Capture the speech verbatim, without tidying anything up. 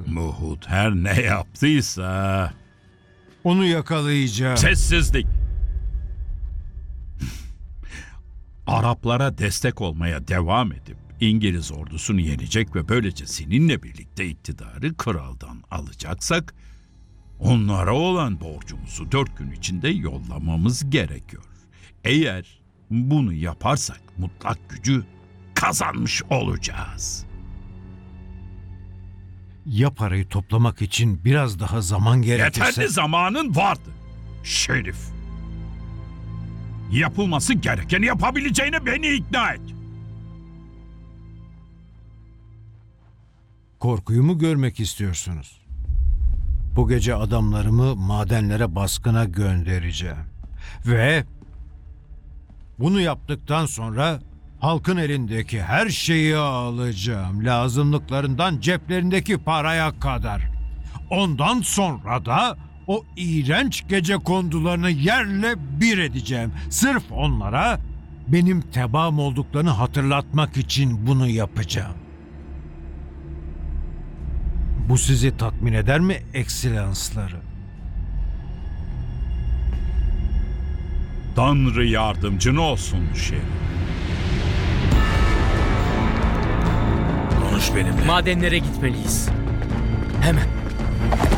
Muhut her ne yaptıysa... Onu yakalayacağım. Sessizlik! Araplara destek olmaya devam edip İngiliz ordusunu yenecek ve böylece seninle birlikte iktidarı kraldan alacaksak, onlara olan borcumuzu dört gün içinde yollamamız gerekiyor. Eğer bunu yaparsak mutlak gücü kazanmış olacağız. Ya parayı toplamak için biraz daha zaman gerekirse? Yeterli zamanın vardı Şerif. Yapılması gerekeni yapabileceğine beni ikna et. Korkuyu mu görmek istiyorsunuz? Bu gece adamlarımı madenlere baskına göndereceğim. Ve bunu yaptıktan sonra halkın elindeki her şeyi alacağım. Lazımlıklarından ceplerindeki paraya kadar. Ondan sonra da o iğrenç gecekondularını yerle bir edeceğim. Sırf onlara benim tebaam olduklarını hatırlatmak için bunu yapacağım. Bu sizi tatmin eder mi ekselansları? Tanrı yardımcın olsun Şerif. Konuş benimle. Madenlere gitmeliyiz. Hemen.